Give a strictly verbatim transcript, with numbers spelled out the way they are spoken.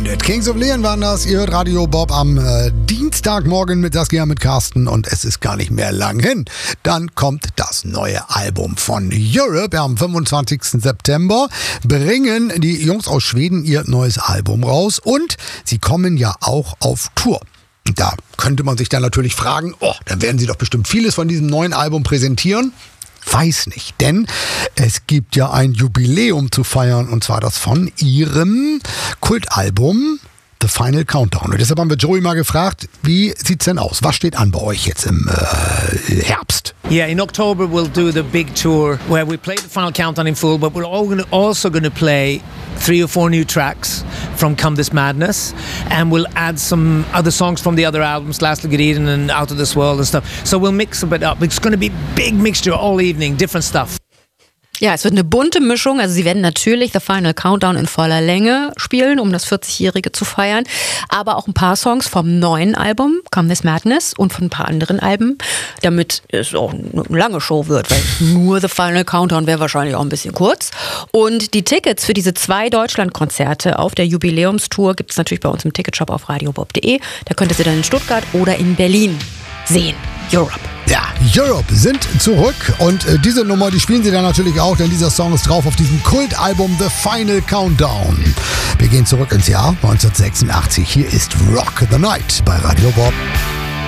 Unit. Kings of Leon waren das. Ihr hört Radio Bob am äh, Dienstagmorgen mit Saskia, mit Carsten und es ist gar nicht mehr lang hin. Dann kommt das neue Album von Europe. Ja, am fünfundzwanzigsten September bringen die Jungs aus Schweden ihr neues Album raus und sie kommen ja auch auf Tour. Da könnte man sich dann natürlich fragen, oh, dann werden sie doch bestimmt vieles von diesem neuen Album präsentieren. Weiß nicht, denn es gibt ja ein Jubiläum zu feiern und zwar das von ihrem Kultalbum The Final Countdown. Und deshalb haben wir Joey mal gefragt, wie sieht's denn aus? Was steht an bei euch jetzt im äh, Herbst? Yeah, in October we'll do the big tour where we play the Final Countdown in full, but we're all gonna, also going to play three or four new tracks from Come This Madness, and we'll add some other songs from the other albums, Last Look at Eden and Out of This World and stuff. So we'll mix a bit up. It's going to be a big mixture all evening, different stuff. Ja, es wird eine bunte Mischung. Also sie werden natürlich The Final Countdown in voller Länge spielen, um das vierzigjährige zu feiern. Aber auch ein paar Songs vom neuen Album, Come This Madness, und von ein paar anderen Alben, damit es auch eine lange Show wird, weil nur The Final Countdown wäre wahrscheinlich auch ein bisschen kurz. Und die Tickets für diese zwei Deutschlandkonzerte auf der Jubiläumstour gibt es natürlich bei uns im Ticketshop auf radiobob punkt de. Da könnt ihr sie dann in Stuttgart oder in Berlin sehen. Europe. Ja, Europe sind zurück und äh, diese Nummer, die spielen sie dann natürlich auch, denn dieser Song ist drauf auf diesem Kultalbum The Final Countdown. Wir gehen zurück ins Jahr neunzehnhundertsechsundachtzig. Hier ist Rock the Night bei Radio Bob.